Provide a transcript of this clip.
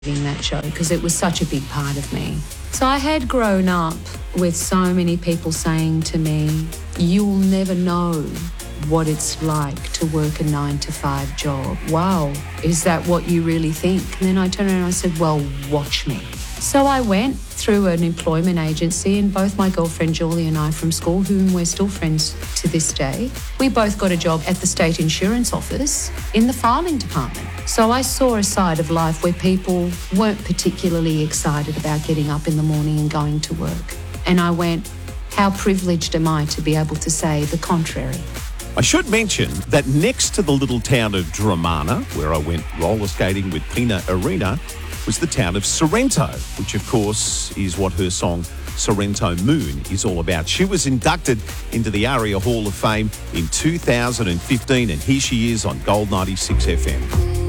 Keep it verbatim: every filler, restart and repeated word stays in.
in that show because it was such a big part of me. So I had grown up with so many people saying to me, you'll never know what it's like to work a nine to five job. Wow, is that what you really think? And then I turned around and I said, well, watch me. So I went through an employment agency, and both my girlfriend Julie and I from school, whom we're still friends to this day, we both got a job at the state insurance office in the filing department. So I saw a side of life where people weren't particularly excited about getting up in the morning and going to work. And I went, how privileged am I to be able to say the contrary? I should mention that next to the little town of Dramana, where I went roller skating with Pina Arena, was the town of Sorrento, which of course is what her song Sorrento Moon is all about. She was inducted into the ARIA Hall of Fame in two thousand fifteen, and here she is on Gold ninety-six F M.